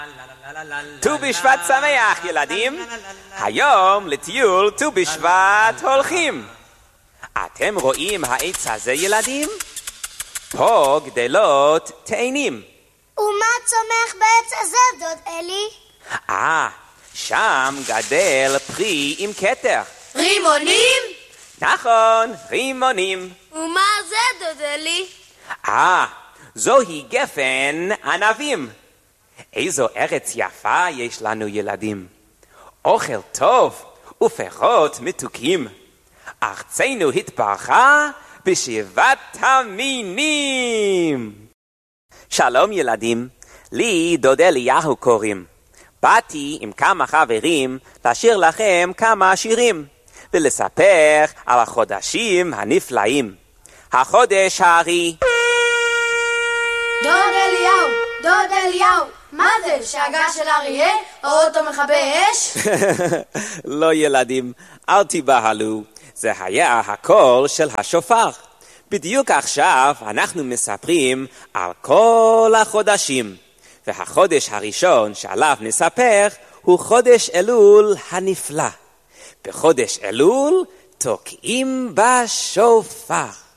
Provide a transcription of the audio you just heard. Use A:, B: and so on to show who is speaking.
A: ט"ו בשבט שמח ילדים, היום לטיול ט"ו בשבט הולכים. אתם רואים העץ הזה ילדים? פה גדלות תאנים.
B: ומה צומח בעץ הזה דוד אלי?
A: שם גדל פרי עם כתר.
C: רימונים?
A: נכון, רימונים.
C: ומה זה דוד אלי?
A: זוהי גפן ענבים. איזו ארץ יפה יש לנו ילדים. אוכל טוב ופירות מתוקים. ארצנו התברכה בשבעת המינים. שלום ילדים, לי דוד אליהו קוראים. באתי עם כמה חברים לשיר לכם כמה שירים ולספר על החודשים הנפלאים. החודש הארי.
C: דוד אליהו, מה זה? שאגה של אריה? האוטו מכבה אש?
A: לא ילדים, אל תיבהלו. זה היה הקול של השופר. בדיוק עכשיו אנחנו מספרים על כל החודשים. והחודש הראשון שעליו נספר הוא חודש אלול הנפלא. בחודש אלול תוקעים בשופר.